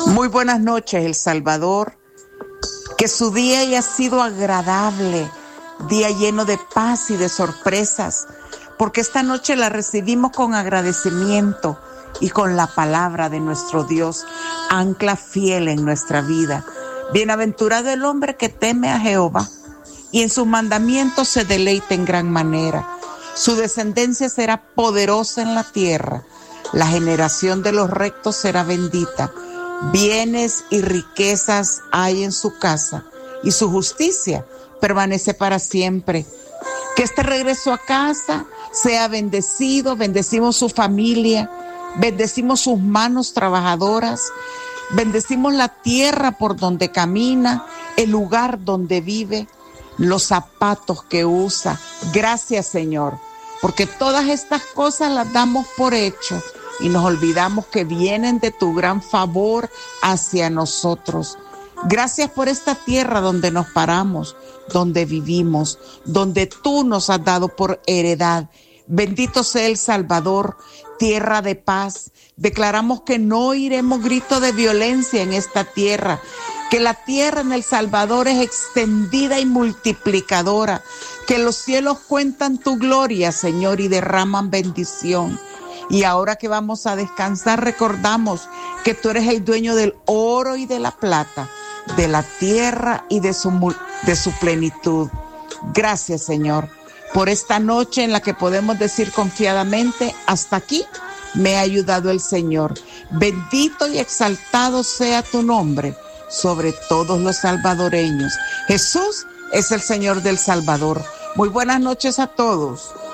Muy buenas noches, El Salvador. Que su día haya sido agradable, día lleno de paz y de sorpresas, porque esta noche la recibimos con agradecimiento y con la palabra de nuestro Dios, ancla fiel en nuestra vida. Bienaventurado el hombre que teme a Jehová y en sus mandamientos se deleita en gran manera. Su descendencia será poderosa en la tierra, la generación de los rectos será bendita. Bienes y riquezas hay en su casa y su justicia permanece para siempre. Que este regreso a casa sea bendecido, bendecimos su familia, bendecimos sus manos trabajadoras, bendecimos la tierra por donde camina, el lugar donde vive, los zapatos que usa. Gracias, Señor, porque todas estas cosas las damos por hecho y nos olvidamos que vienen de tu gran favor hacia nosotros. Gracias por esta tierra donde nos paramos, donde vivimos, donde tú nos has dado por heredad. Bendito sea El Salvador, tierra de paz. Declaramos que no oiremos grito de violencia en esta tierra, que la tierra en El Salvador es extendida y multiplicadora, que los cielos cuentan tu gloria, Señor, y derraman bendición. Y ahora que vamos a descansar, recordamos que tú eres el dueño del oro y de la plata, de la tierra y de su plenitud. Gracias, Señor, por esta noche en la que podemos decir confiadamente, hasta aquí me ha ayudado el Señor. Bendito y exaltado sea tu nombre sobre todos los salvadoreños. Jesús es el Señor del Salvador. Muy buenas noches a todos.